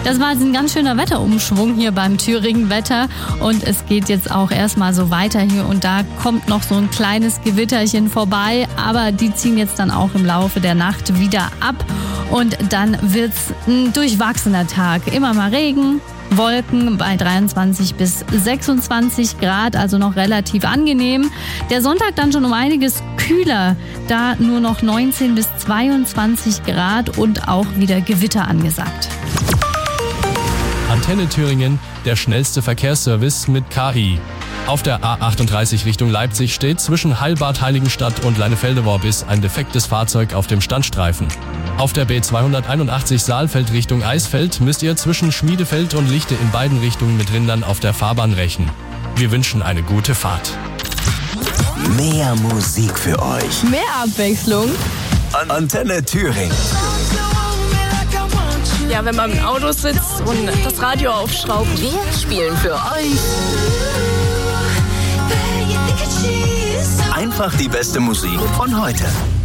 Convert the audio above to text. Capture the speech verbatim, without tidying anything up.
Das war jetzt ein ganz schöner Wetterumschwung hier beim Thüringen-Wetter und es geht jetzt auch erstmal so weiter hier und da kommt noch so ein kleines Gewitterchen vorbei, aber die ziehen jetzt dann auch im Laufe der Nacht wieder ab und dann wird's ein durchwachsener Tag. Immer mal Regen, Wolken bei dreiundzwanzig bis sechsundzwanzig Grad, also noch relativ angenehm. Der Sonntag dann schon um einiges kühler, da nur noch neunzehn bis zweiundzwanzig Grad und auch wieder Gewitter angesagt. Antenne Thüringen, der schnellste Verkehrsservice mit K I. Auf der A achtunddreißig Richtung Leipzig steht zwischen Heilbad Heiligenstadt und Leinefeldeworbis ein defektes Fahrzeug auf dem Standstreifen. Auf der B zweihunderteinundachtzig Saalfeld Richtung Eisfeld müsst ihr zwischen Schmiedefeld und Lichte in beiden Richtungen mit Rindern auf der Fahrbahn rechnen. Wir wünschen eine gute Fahrt. Mehr Musik für euch. Mehr Abwechslung. Antenne Thüringen. Ja, wenn man im Auto sitzt und das Radio aufschraubt. Wir spielen für euch Einfach die beste Musik von heute.